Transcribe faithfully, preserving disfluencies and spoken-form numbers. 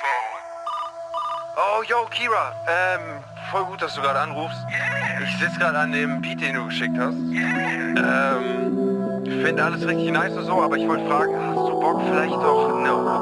Oh, yo, Kira. Ähm, voll gut, dass du gerade anrufst. Ich sitze gerade an dem Beat, den du geschickt hast. Ähm, finde alles richtig nice und so, aber ich wollte fragen, hast du Bock vielleicht doch eine